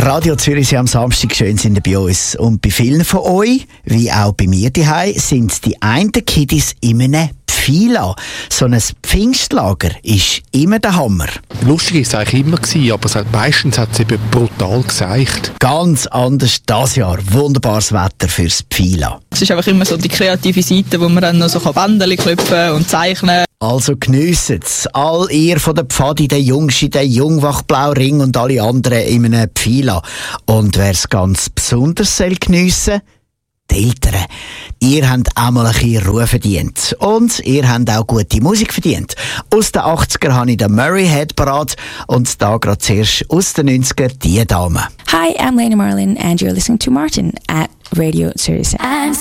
Radio Zürich am Samstag schön sind bei uns. Und bei vielen von euch, wie auch bei mir daheim, sind die einen Kiddies in einem Pfila. So ein Pfingstlager ist immer der Hammer. Lustig war es eigentlich immer, aber meistens hat es eben brutal geseicht. Ganz anders das Jahr. Wunderbares Wetter fürs Pfila. Es ist einfach immer so die kreative Seite, wo man dann noch so Bändchen klopfen und zeichnen. Also geniessen's. All ihr von der Pfadi, der Jungschi, der Jungwach-Blau-Ring und alle anderen in einem Pfila. Und wer's ganz besonders geniessen, die Eltern. Ihr habt auch mal ein bisschen Ruhe verdient. Und ihr habt auch gute Musik verdient. Aus den 80er habe ich den Murray Head parat. Und da gerade zuerst aus den 90er die Dame. Hi, I'm Lena Marlin and you're listening to Martin at Radio Sirius.